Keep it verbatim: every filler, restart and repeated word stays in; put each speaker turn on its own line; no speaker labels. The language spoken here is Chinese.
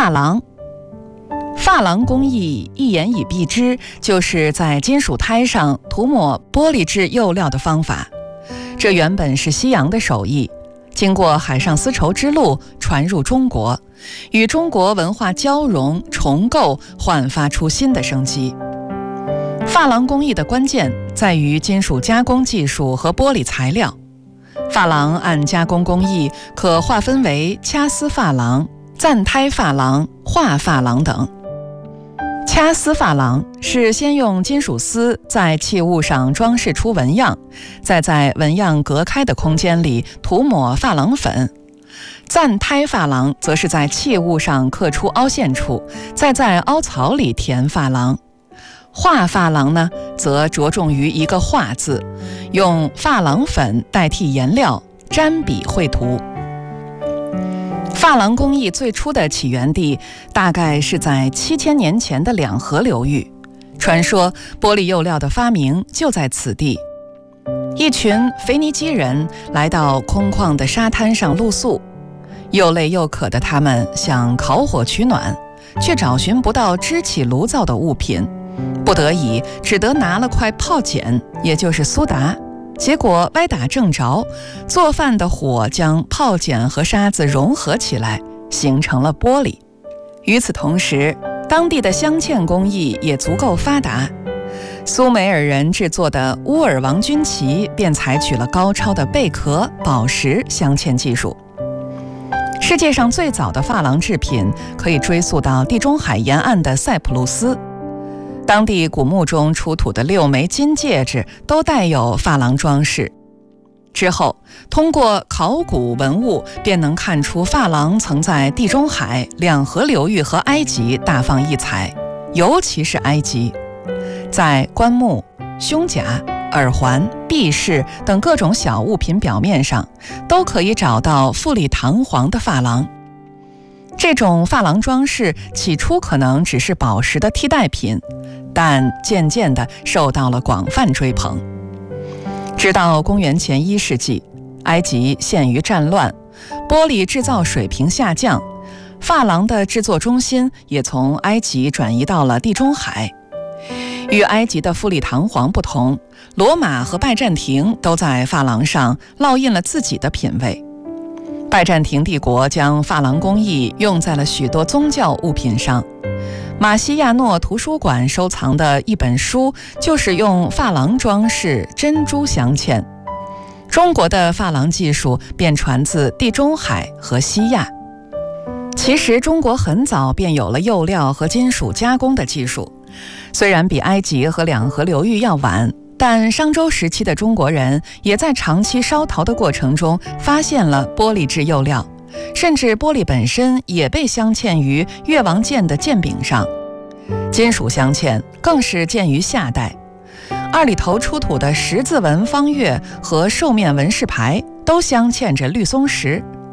珐琅。珐琅工艺一言以蔽之，就是在金属胎上涂抹玻璃质釉料的方法。这原本是西洋的手艺，经过海上丝绸之路传入中国，与中国文化交融重构，焕发出新的生机。珐琅工艺的关键在于金属加工技术和玻璃材料。珐琅按加工工艺可划分为掐丝珐琅、暂胎珐琅、画珐琅等。掐丝珐琅是先用金属丝在器物上装饰出纹样，再在纹样隔开的空间里涂抹珐琅粉。暂胎珐琅则是在器物上刻出凹陷处，再在凹槽里填珐琅。画珐琅呢，则着重于一个画字，用珐琅粉代替颜料，沾笔绘图。珐琅工艺最初的起源地大概是在七千年前的两河流域，传说玻璃釉料的发明就在此地。一群腓尼基人来到空旷的沙滩上露宿，又累又渴的他们想烤火取暖，却找寻不到支起炉灶的物品，不得已只得拿了块泡碱，也就是苏打。结果歪打正着，做饭的火将泡碱和沙子融合起来，形成了玻璃。与此同时，当地的镶嵌工艺也足够发达。苏美尔人制作的乌尔王军旗便采取了高超的贝壳、宝石镶嵌技术。世界上最早的珐琅制品可以追溯到地中海沿岸的塞浦路斯。当地古墓中出土的六枚金戒指都带有珐琅装饰。之后，通过考古文物便能看出珐琅曾在地中海、两河流域和埃及大放异彩，尤其是埃及。在棺木、胸甲、耳环、璧饰等各种小物品表面上，都可以找到富丽堂皇的珐琅。这种珐琅装饰起初可能只是宝石的替代品，但渐渐地受到了广泛追捧。直到公元前一世纪，埃及陷于战乱，玻璃制造水平下降，珐琅的制作中心也从埃及转移到了地中海。与埃及的富丽堂皇不同，罗马和拜占庭都在珐琅上烙印了自己的品味。拜占庭帝国将珐琅工艺用在了许多宗教物品上。马西亚诺图书馆收藏的一本书就是用珐琅装饰珍珠镶嵌。中国的珐琅技术便传自地中海和西亚。其实中国很早便有了釉料和金属加工的技术，虽然比埃及和两河流域要晚，但商周时期的中国人也在长期烧陶的过程中发现了玻璃质釉料，甚至玻璃本身也被镶嵌于越王剑的剑柄上。金属镶嵌更是见于夏代，二里头出土的十字纹方月和兽面纹饰牌都镶嵌着绿松石，